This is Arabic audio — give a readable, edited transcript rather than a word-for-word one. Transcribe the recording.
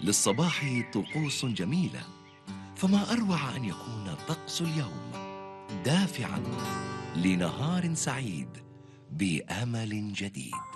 للصباح طقوس جميلة، فما أروع أن يكون طقس اليوم دافعا لنهار سعيد بأمل جديد.